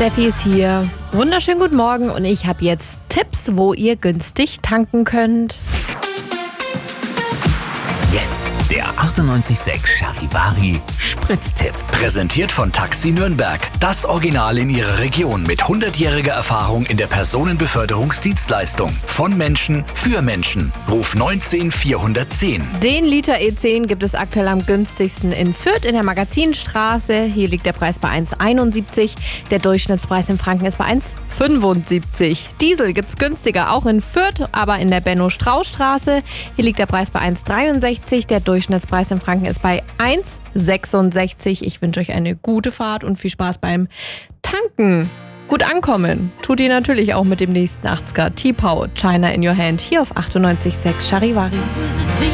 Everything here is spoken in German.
Steffi ist hier. Wunderschönen guten Morgen und ich habe jetzt Tipps, wo ihr günstig tanken könnt. Jetzt der 98.6 Charivari Sprittipp. Präsentiert von Taxi Nürnberg. Das Original in ihrer Region mit 100-jähriger Erfahrung in der Personenbeförderungsdienstleistung. Von Menschen für Menschen. Ruf 19410. Den Liter E10 gibt es aktuell am günstigsten in Fürth in der Magazinstraße. Hier liegt der Preis bei 1,71. Der Durchschnittspreis in Franken ist bei 1,75. Diesel gibt es günstiger, auch in Fürth, aber in der Benno-Strauß-Straße. Hier liegt der Preis bei 1,63. Der Durchschnittspreis in Franken ist bei 1,66. Ich wünsche euch eine gute Fahrt und viel Spaß beim Tanken. Gut ankommen tut ihr natürlich auch mit dem nächsten 80er T-Pow China in Your Hand hier auf 98.6 Charivari.